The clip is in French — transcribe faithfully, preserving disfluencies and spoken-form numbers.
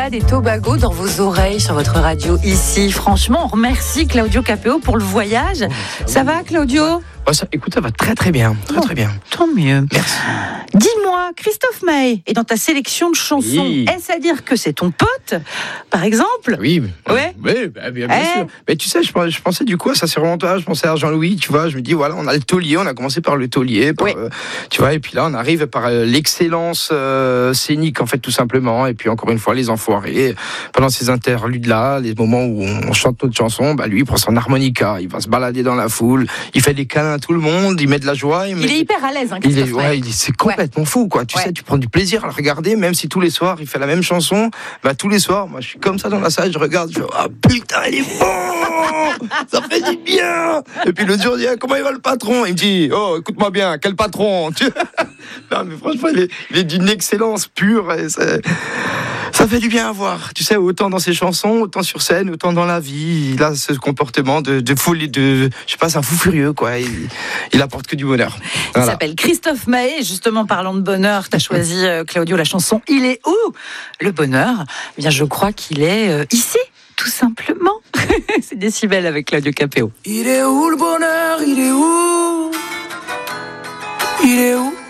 Trinidad et Tobago dans vos oreilles sur votre radio ici. Franchement, on remercie Claudio Capéo pour le voyage. Ça va, Claudio ? Oh, ça, écoute, ça va très très bien, très très bien. Tant mieux. Merci. Dis-moi, Christophe Maé est dans ta sélection de chansons. Oui. Est-ce à dire que c'est ton pote, par exemple ? Oui, Ouais. oui, bah, bien, bien Eh. sûr. Mais tu sais, je, je pensais du coup, ça c'est vraiment toi, je pensais à Jean-Louis, tu vois, je me dis voilà, on a le taulier, on a commencé par le taulier, par, Oui. euh, tu vois, et puis là on arrive par euh, l'excellence euh, scénique en fait tout simplement, et puis encore une fois les enfoirés, pendant ces interludes-là, les moments où on chante notre chanson, bah lui il prend son harmonica, il va se balader dans la foule, il fait des câlins à tout le monde, il met de la joie. Il, met... Il est hyper à l'aise, hein, Il Christophe est, Maé. ouais, il est, c'est complètement ouais. fou, quoi. Tu ouais. sais, tu prends du plaisir à le regarder, même si tous les soirs il fait la même chanson. Bah tous les soirs, moi je suis comme ça dans la salle, je regarde, je fais ah putain, il est bon, ça fait du bien. Et puis le jour, je dis ah, comment il va le patron ? Il me dit oh écoute-moi bien, quel patron ? Non mais franchement, il est, il est d'une excellence pure. Et c'est... Ça fait du bien à voir, tu sais, autant dans ses chansons, autant sur scène, autant dans la vie. Il a ce comportement de, de folie, de, je sais pas, c'est un fou furieux, quoi. Il, il apporte que du bonheur. Voilà. Il s'appelle Christophe Maé. Justement, parlant de bonheur, tu as choisi, euh, Claudio, la chanson « Il est où ?» Le bonheur, eh bien, je crois qu'il est euh, ici, tout simplement. C'est Décibel avec Claudio Capéo. Il est où le bonheur ? Il est où ? Il est où ?